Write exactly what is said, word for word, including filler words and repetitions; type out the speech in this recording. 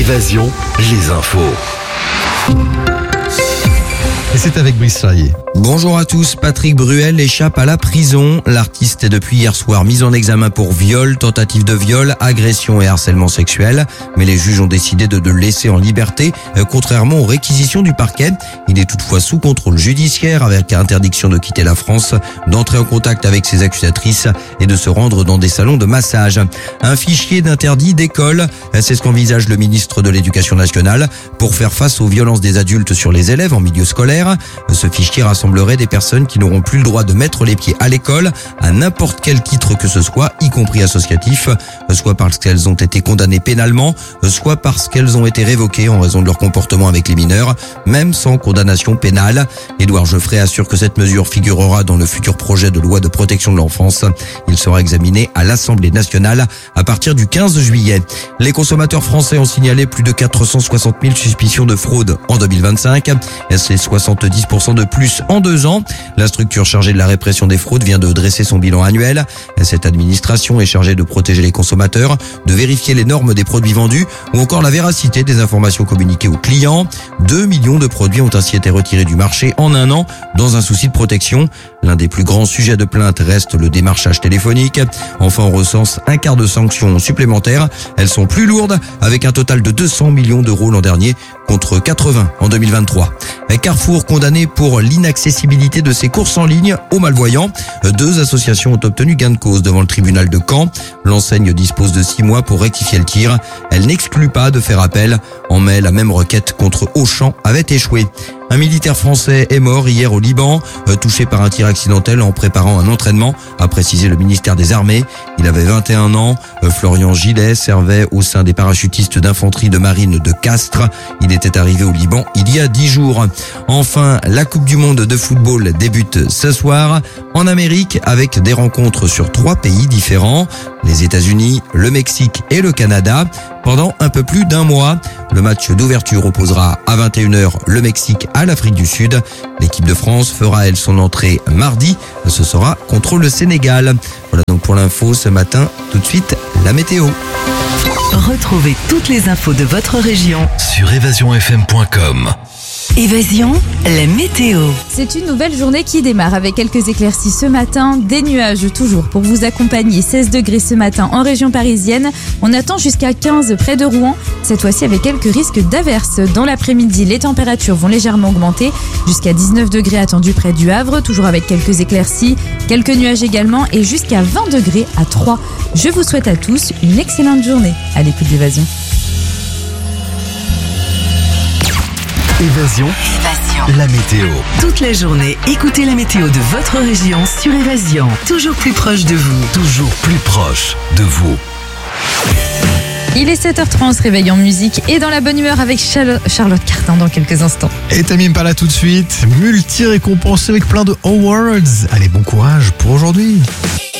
Évasion, les infos. Et c'est avec Brice Charrier. Bonjour à tous, Patrick Bruel échappe à la prison. L'artiste est depuis hier soir mis en examen pour viol, tentative de viol, agression et harcèlement sexuel. Mais les juges ont décidé de le laisser en liberté, contrairement aux réquisitions du parquet. Il est toutefois sous contrôle judiciaire avec interdiction de quitter la France, d'entrer en contact avec ses accusatrices et de se rendre dans des salons de massage. Un fichier d'interdit d'école, c'est ce qu'envisage le ministre de l'Éducation nationale pour faire face aux violences des adultes sur les élèves en milieu scolaire. Ce fichier rassemblerait des personnes qui n'auront plus le droit de mettre les pieds à l'école à n'importe quel titre que ce soit, y compris associatif, soit parce qu'elles ont été condamnées pénalement, soit parce qu'elles ont été révoquées en raison de leur comportement avec les mineurs, même sans condamnation pénale. Édouard Geoffrey assure que cette mesure figurera dans le futur projet de loi de protection de l'enfance. Il sera examiné à l'Assemblée nationale à partir du quinze juillet. Les consommateurs français ont signalé plus de quatre cent soixante mille suspicions de fraude en deux mille vingt-cinq. C'est soixante-dix pour cent de plus en deux ans. La structure chargée de la répression des fraudes vient de dresser son bilan annuel. Cette administration est chargée de protéger les consommateurs, de vérifier les normes des produits vendus ou encore la véracité des informations communiquées aux clients. Deux millions de produits ont ainsi été retirés du marché en un an dans un souci de protection. L'un des plus grands sujets de plainte reste le démarchage téléphonique. Enfin, on recense un quart de sanctions supplémentaires. Elles sont plus lourdes avec un total de deux cents millions d'euros l'an dernier contre quatre-vingts en deux mille vingt-trois. Carrefour condamné pour l'inaccessibilité de ses courses en ligne aux malvoyants. Deux associations ont obtenu gain de cause devant le tribunal de Caen. L'enseigne dispose de six mois pour rectifier le tir. Elle n'exclut pas de faire appel. En mai, la même requête contre Auchan avait échoué. Un militaire français est mort hier au Liban, touché par un tir accidentel en préparant un entraînement, a précisé le ministère des Armées. Il avait vingt et un ans. Florian Gillet servait au sein des parachutistes d'infanterie de marine de Castres. Il était arrivé au Liban il y a dix jours. Enfin, la Coupe du Monde de football débute ce soir en Amérique avec des rencontres sur trois pays différents. Les États-Unis, le Mexique et le Canada. Pendant un peu plus d'un mois, le match d'ouverture opposera à vingt et une heures le Mexique à l'Afrique du Sud. L'équipe de France fera elle son entrée mardi. Ce sera contre le Sénégal. Voilà donc pour l'info ce matin. Tout de suite, la météo. Retrouvez toutes les infos de votre région Sur évasion f m point com. Évasion, la météo. C'est une nouvelle journée qui démarre avec quelques éclaircies ce matin, des nuages toujours pour vous accompagner. seize degrés ce matin en région parisienne. On attend jusqu'à quinze près de Rouen, cette fois-ci avec quelques risques d'averses. Dans l'après-midi, les températures vont légèrement augmenter jusqu'à dix-neuf degrés attendus près du Havre, toujours avec quelques éclaircies, quelques nuages également et jusqu'à vingt degrés à Troyes. Je vous souhaite à tous une excellente journée à l'écoute d'Évasion. Évasion, Évasion, la météo. toute la journée, écoutez la météo de votre région sur Évasion. Toujours plus proche de vous. Toujours plus proche de vous. Il est sept heures trente, on se réveille en musique et dans la bonne humeur avec Charlotte, Charlotte Cartin dans quelques instants. Et Tamim pas là tout de suite. Multi-récompensé avec plein de awards. Allez, bon courage pour aujourd'hui.